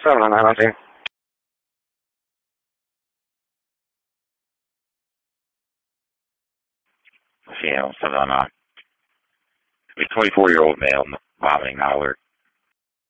7-9, Seattle 709. A 24-year-old male vomiting, not alert.